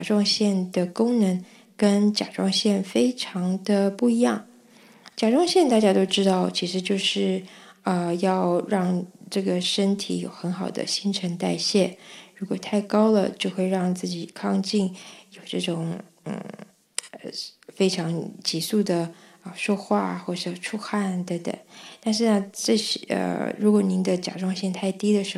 状腺的功能跟甲状腺非常的不一样。甲状腺大家都知道，其实就是要让这个身体有很好的新陈代谢，如果太高了，就会让自己亢进，有这种非常急速的说话或者出汗等等。但是呢，如果您的甲状腺太低的时候，